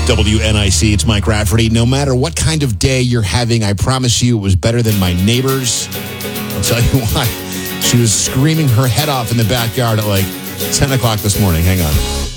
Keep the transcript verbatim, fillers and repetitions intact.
W N I C, it's Mike Rafferty. No matter what kind of day you're having, I promise you it was better than my neighbor's. I'll tell you why. She was screaming her head off in the backyard at like ten o'clock this morning. Hang on.